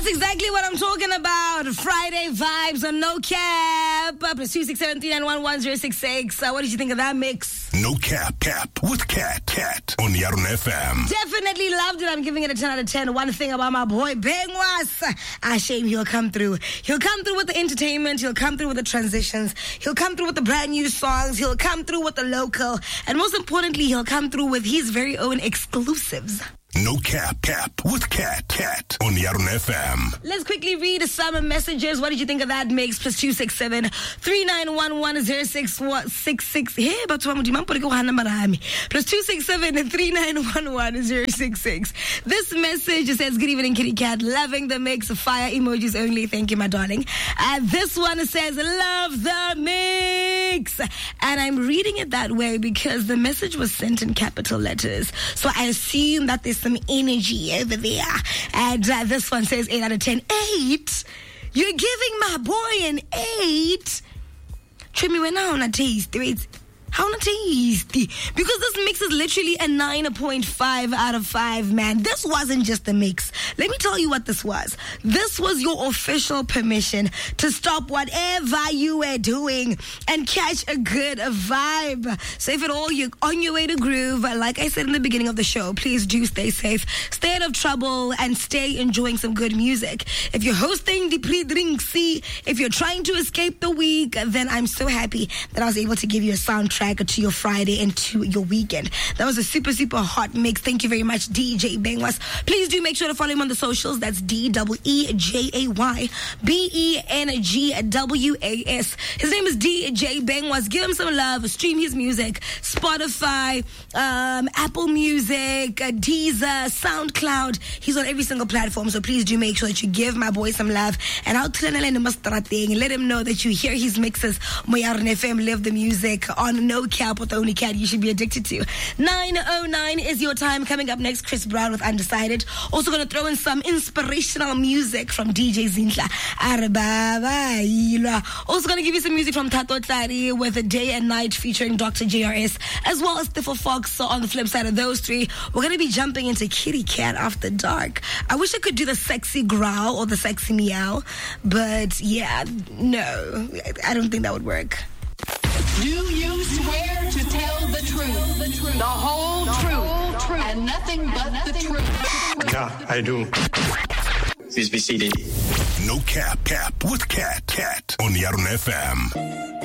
That's exactly what I'm talking about. Friday vibes on No Cap. Plus 26739111066. What did you think of that mix? No Cap with Cat on Yarn FM. Definitely loved it. I'm giving it a 10 out of 10. One thing about my boy Bengwas, shame he'll come through. He'll come through with the entertainment. He'll come through with the transitions. He'll come through with the brand new songs. He'll come through with the local. And most importantly, he'll come through with his very own exclusives. No Cap with Cat on Yarn FM. Let's quickly read some messages. What did you think of that mix? Plus 267-3911-0666. Hey, but plus 267-3911-0666. This message says, good evening, Kitty Cat. Loving the mix. Fire emojis only. Thank you, my darling. This one says, love the mix. And I'm reading it that way because the message was sent in capital letters. So I assume that there's some energy over there. And this one says 8 out of 10. 8? You're giving my boy an 8? Trim me when I want to taste. Wait. How not tasty? Because this mix is literally a 9.5 out of 5, man. This wasn't just a mix. Let me tell you what this was. This was your official permission to stop whatever you were doing and catch a good vibe. So if at all you're on your way to groove, like I said in the beginning of the show, please do stay safe, stay out of trouble, and stay enjoying some good music. If you're hosting the pre-drinksy, if you're trying to escape the week, then I'm so happy that I was able to give you a soundtrack to your Friday and to your weekend. That was a super, super hot mix. Thank you very much, DJ Bengwas. Please do make sure to follow him on the socials. That's DEEJAYBENGWAS. His name is DJ Bengwas. Give him some love. Stream his music. Spotify, Apple Music, Deezer, SoundCloud. He's on every single platform, so please do make sure that you give my boy some love. And I'll let him know that you hear his mixes. Moyarn FM, live the music on No Cap with the only cat you should be addicted to. 9:09 is your time. Coming up next, Chris Brown with Undecided. Also going to throw in some inspirational music from DJ Zinhla. Also going to give you some music from Tato Tlari with A Day and Night featuring Dr. JRS, as well as Stifle Fox. So on the flip side of those three, we're going to be jumping into Kitty Cat After Dark. I wish I could do the sexy growl or the sexy meow, but yeah, no, I don't think that would work. Do you swear to tell the truth, the whole truth, and nothing but the truth? Yeah, I do. Please be seated. No Cap with Cat on Yarn FM.